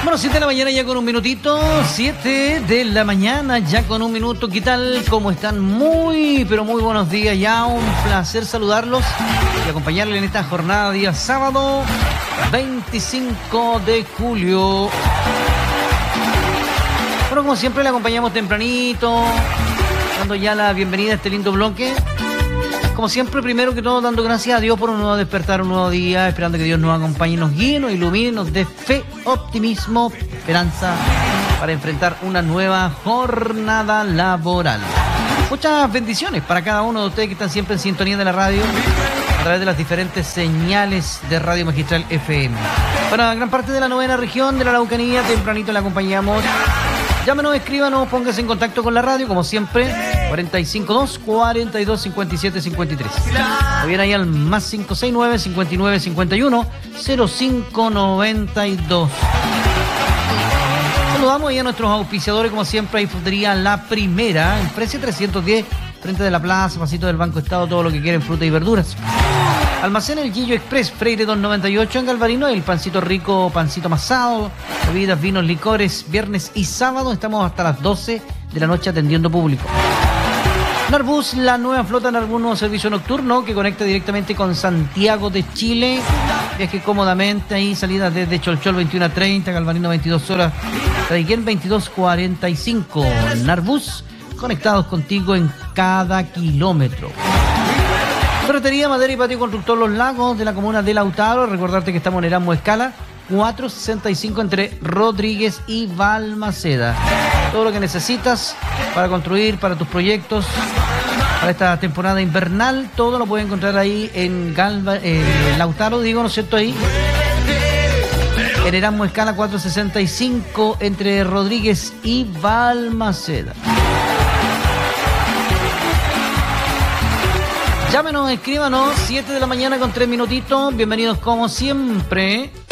Bueno, 7 de la mañana ya con un minutito, 7 de la mañana ya con un minuto. ¿Qué tal? ¿Cómo están? Muy, pero muy buenos días ya. Un placer saludarlos y acompañarles en esta jornada día sábado 25 de julio. Bueno, como siempre le acompañamos tempranito, dando ya la bienvenida a este lindo bloque. Como siempre, primero que todo, dando gracias a Dios por un nuevo despertar, un nuevo día, esperando que Dios nos acompañe, nos guíe, nos ilumine, nos dé fe, optimismo, esperanza para enfrentar una nueva jornada laboral. Muchas bendiciones para cada uno de ustedes que están siempre en sintonía de la radio a través de las diferentes señales de Radio Magistral FM. Para gran parte de la novena región de la Araucanía, tempranito le acompañamos. Llámenos, escríbanos, póngase en contacto con la radio, como siempre, 452-42-57-53. O bien ahí al más 569-59-51-0592. Saludamos ahí a nuestros auspiciadores, como siempre, ahí Frutería La Primera, en Precio 310, frente de la plaza, pasito del Banco Estado, todo lo que quieren, fruta y verduras. Almacén El Guillo Express, Freire 298 en Galvarino, el pancito rico, pancito amasado, bebidas, vinos, licores, viernes y sábado, estamos hasta las 12 de la noche atendiendo público. Narbus, la nueva flota Narbus, nuevo servicio nocturno que conecta directamente con Santiago de Chile. Viaje cómodamente ahí, salida desde Cholchol 21:30, Galvarino 22 horas, Traiquén 22:45. Narbus, conectados contigo en cada kilómetro. Ferretería, madera y patio constructor Los Lagos de la comuna de Lautaro. Recordarte que estamos en Erasmo Escala 465 entre Rodríguez y Balmaceda. Todo lo que necesitas para construir, para tus proyectos, para esta temporada invernal, todo lo puedes encontrar ahí en Lautaro, digo, ¿no es cierto? Ahí en Erasmo Escala 465 entre Rodríguez y Balmaceda. Llámenos, escríbanos, 7 de la mañana con 3 minutitos. Bienvenidos como siempre.